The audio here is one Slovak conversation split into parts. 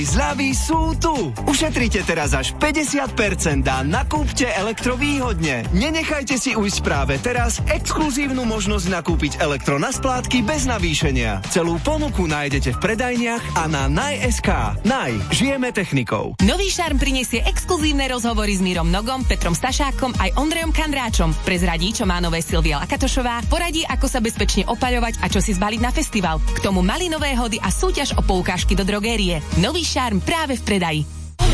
Zľavy sú tu! Ušetrite teraz až 50% a nakúpte elektrovýhodne. Nenechajte si ujsť práve teraz exkluzívnu možnosť nakúpiť elektro na splátky bez navýšenia. Celú ponuku nájdete v predajniach a na Naj.sk. Naj, žijeme technikou. Nový šarm prinesie exkluzívne rozhovory s Mírom Nogom, Petrom Stašákom aj Ondrejom Kandráčom. Prezradí, čo má nové Silvia Lakatošová, poradí, ako sa bezpečne opaľovať a čo si zbaliť na festival. K tomu malinové hody a súťaž o poukážky do drogérie. Nový šarm práve v predaji.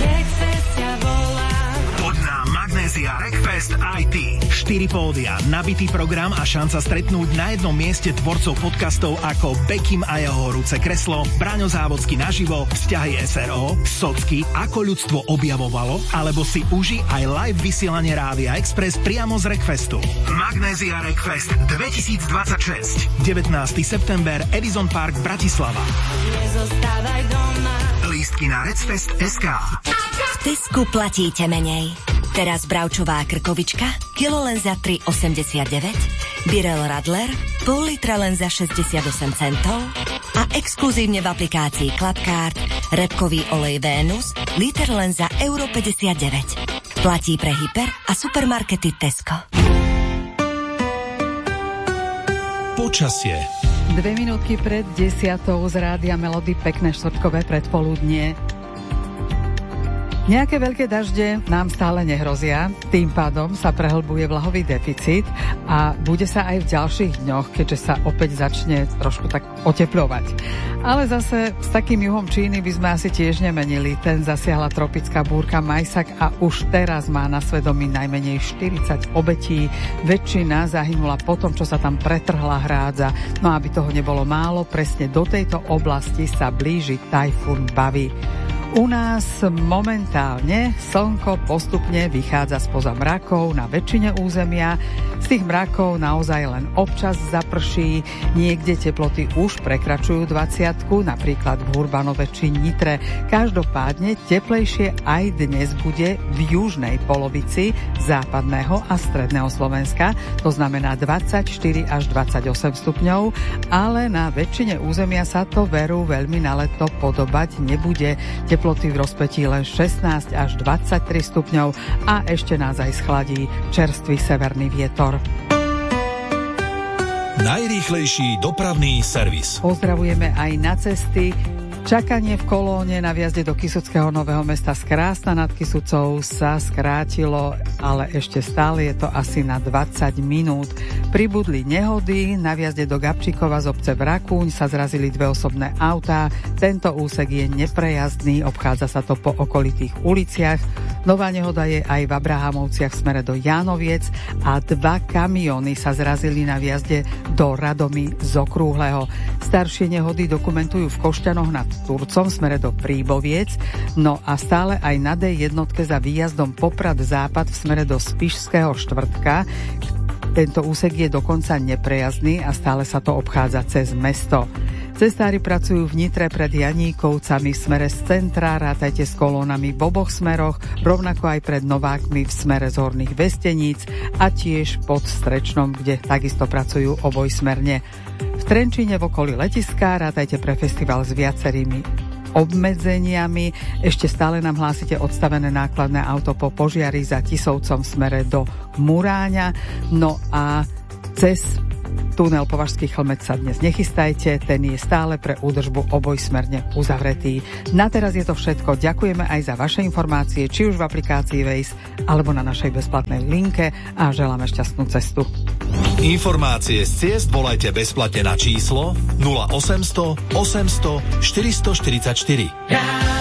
Poď na Magnézia Rockfest IT. 4 pódia, nabitý program a šanca stretnúť na jednom mieste tvorcov podcastov ako Bekim a jeho horúce kreslo, Braňo Závodský naživo, Vzťahy SRO, Socky, Ako ľudstvo objavovalo, alebo si uži aj live vysielanie Rádia Express priamo z Rockfestu. Magnézia Rockfest 2026. 19. september, Edison Park, Bratislava. Nezostávaj doma. Lístky na Redfest.sk. V Tesku platíte menej. Teraz bravčová krkovička, kilo len za 3,89, Birel Radler, pol litra len za 68 centov a exkluzívne v aplikácii Clubcard repkový olej Venus, liter len za euro 59. Platí pre hyper a supermarkety Tesco. Počasie. 2 minútky pred 10:00 z Rádia Melody, pekné štvrtkové predpoludnie. Nejaké veľké dažde nám stále nehrozia, tým pádom sa prehlbuje vlahový deficit a bude sa aj v ďalších dňoch, keďže sa opäť začne trošku tak otepľovať. Ale zase s takým juhom Číny by sme asi tiež nemenili. Ten zasiahla tropická búrka Majsak a už teraz má na svedomí najmenej 40 obetí. Väčšina zahynula po tom, čo sa tam pretrhla hrádza. No aby toho nebolo málo, presne do tejto oblasti sa blíži tajfún Bavi. U nás momentálne slnko postupne vychádza spoza mrakov na väčšine územia. Z tých mrakov naozaj len občas zaprší, niekde teploty už prekračujú 20, napríklad v Hurbanove či Nitre. Každopádne teplejšie aj dnes bude v južnej polovici západného a stredného Slovenska, to znamená 24 až 28 stupňov, ale na väčšine územia sa to veru veľmi na leto podobať nebude. Teploty v rozpetí len 16 až 23 stupňov a ešte nás aj schladí čerstvý severný vietor. Najrýchlejší dopravný servis. Pozdravujeme aj na cesty. Čakanie v kolóne na vjazde do Kysuckého Nového Mesta z Krásna nad Kysucou sa skrátilo, ale ešte stále je to asi na 20 minút. Pribudli nehody, na vjazde do Gabčíkova z obce Vrakúň sa zrazili 2 osobné autá. Tento úsek je neprejazdný, obchádza sa to po okolitých uliciach. Nová nehoda je aj v Abrahamovciach v smere do Jánoviec a 2 kamióny sa zrazili na vjazde do Radomy z Okrúhleho. Staršie nehody dokumentujú v Košťanoch nad Turcom v smere do Príboviec, no a stále aj na D1 za výjazdom Poprad Západ v smere do Spišského Štvrtka. Tento úsek je dokonca neprejazdný a stále sa to obchádza cez mesto. Cestári pracujú v Nitre pred Janíkovcami v smere z centra, rátajte s kolónami v oboch smeroch, rovnako aj pred Novákmi v smere z Horných Vesteníc a tiež pod Strečnom, kde takisto pracujú obojsmerne. V Trenčíne v okolí letiska rátajte pre festival s viacerými obmedzeniami. Ešte stále nám hlásite odstavené nákladné auto po požiari za Tisovcom v smere do Muráňa. No a cez tunel Považský Chlmec sa dnes nechystajte, ten je stále pre údržbu obojsmerne uzavretý. Na teraz je to všetko. Ďakujeme aj za vaše informácie, či už v aplikácii Waze, alebo na našej bezplatnej linke a želáme šťastnú cestu. Informácie z ciest volajte bezplatne na číslo 0800 800 444.